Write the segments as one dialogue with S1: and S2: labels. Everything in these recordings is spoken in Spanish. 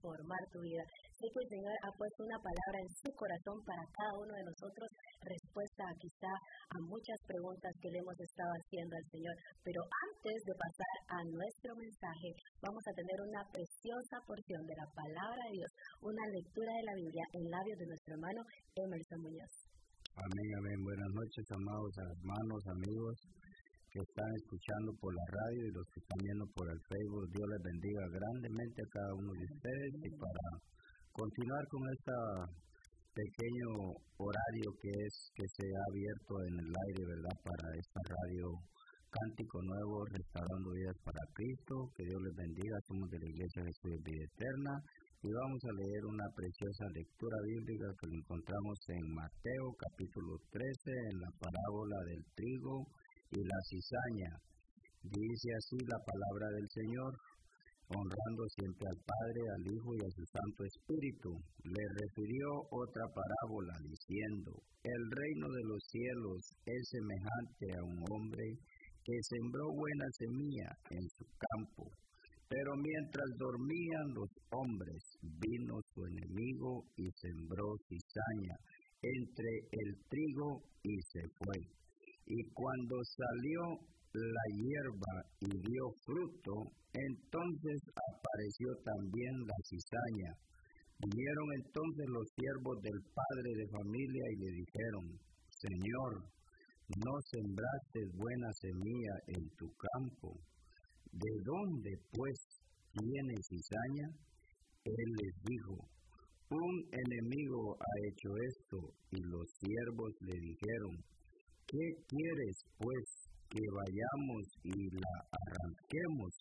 S1: transformar tu vida. Sé que el Señor ha puesto una palabra en su corazón para cada uno de nosotros, respuesta quizá a muchas preguntas que le hemos estado haciendo al Señor. Pero antes de pasar a nuestro mensaje, vamos a tener una preciosa porción de la palabra de Dios, una lectura de la Biblia en labios de nuestro hermano Emerson Muñoz.
S2: Amén, amén. Buenas noches, amados hermanos, amigos que están escuchando por la radio y los que están viendo por el Facebook. Dios les bendiga grandemente a cada uno de ustedes. Y para continuar con este pequeño horario que se ha abierto en el aire, ¿verdad? Para esta radio Cántico Nuevo, Restaurando Vidas para Cristo. Que Dios les bendiga. Somos de la Iglesia Jesús de Vida Eterna. Y vamos a leer una preciosa lectura bíblica que lo encontramos en Mateo capítulo 13, en la parábola del trigo y la cizaña. Dice así la palabra del Señor: honrando siempre al Padre, al Hijo y a su Santo Espíritu. Le refirió otra parábola diciendo: el reino de los cielos es semejante a un hombre que sembró buena semilla en su campo. Pero mientras dormían los hombres, vino su enemigo y sembró cizaña entre el trigo y se fue. Y cuando salió la hierba y dio fruto, entonces apareció también la cizaña. Vinieron entonces los siervos del padre de familia y le dijeron: Señor, ¿no sembraste buena semilla en tu campo? ¿De dónde, pues, tiene cizaña? Él les dijo: un enemigo ha hecho esto. Y los siervos le dijeron: ¿qué quieres, pues, que vayamos y la arranquemos?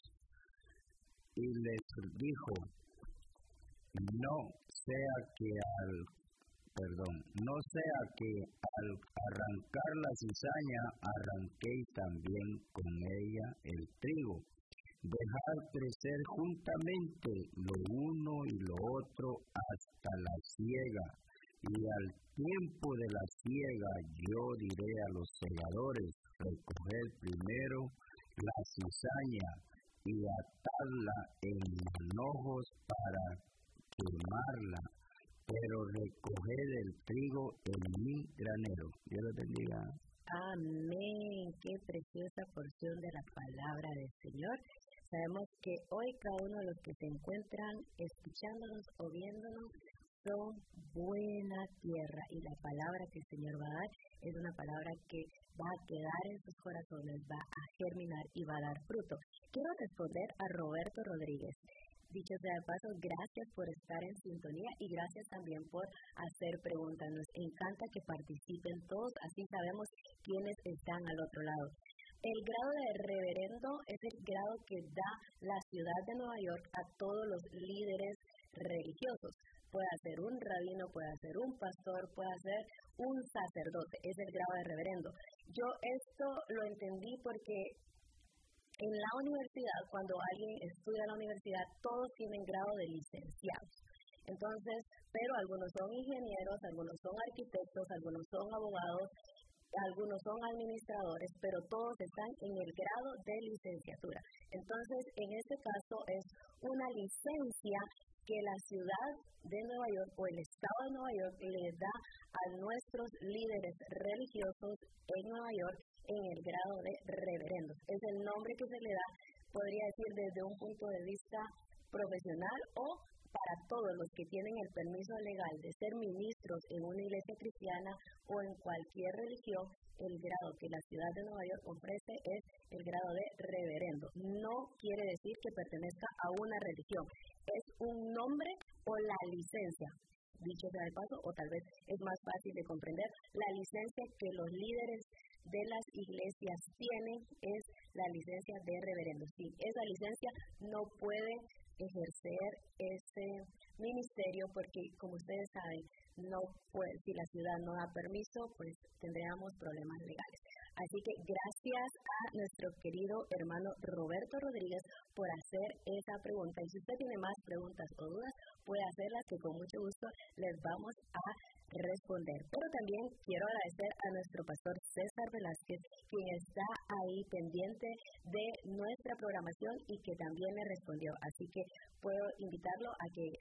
S2: Y les dijo: no sea que al arrancar la cizaña arranquéis también con ella el trigo. Dejad crecer juntamente lo uno y lo otro hasta la siega. Y al tiempo de la siega yo diré a los segadores: recoged primero la cizaña y atadla en manojos para quemarla, pero recoged el trigo en mi granero. Dios les bendiga.
S1: Amén. Qué preciosa porción de la palabra del Señor. Sabemos que hoy cada uno de los que se encuentran escuchándonos o viéndonos son buena tierra, y la palabra que el Señor va a dar es una palabra que va a quedar en sus corazones, va a germinar y va a dar fruto. Quiero responder a Roberto Rodríguez. Dicho sea de paso, gracias por estar en sintonía y gracias también por hacer preguntas. Nos encanta que participen todos, así sabemos quiénes están al otro lado. El grado de reverendo es el grado que da la ciudad de Nueva York a todos los líderes religiosos. Puede ser un rabino, puede ser un pastor, puede ser un sacerdote. Es el grado de reverendo. Yo esto lo entendí porque en la universidad, cuando alguien estudia en la universidad, todos tienen grado de licenciados. Entonces, pero algunos son ingenieros, algunos son arquitectos, algunos son abogados, algunos son administradores, pero todos están en el grado de licenciatura. Entonces, en este caso es una licencia que la ciudad de Nueva York o el estado de Nueva York le da a nuestros líderes religiosos en Nueva York en el grado de reverendos. Es el nombre que se le da, podría decir, desde un punto de vista profesional o para todos los que tienen el permiso legal de ser ministros en una iglesia cristiana o en cualquier religión. El grado que la ciudad de Nueva York ofrece es el grado de reverendo. No quiere decir que pertenezca a una religión, es un nombre o la licencia. Dicho sea de paso, o tal vez es más fácil de comprender, la licencia que los líderes de las iglesias tienen es la licencia de reverendo. Sin esa licencia no puede ejercer ese ministerio porque, como ustedes saben, no puede, si la ciudad no da permiso, pues tendríamos problemas legales. Así que gracias a nuestro querido hermano Roberto Rodríguez por hacer esa pregunta. Y si usted tiene más preguntas o dudas, puede hacerlas, que con mucho gusto les vamos a responder. Pero también quiero agradecer a nuestro pastor César Velázquez, quien está ahí pendiente de nuestra programación y que también me respondió. Así que puedo invitarlo a que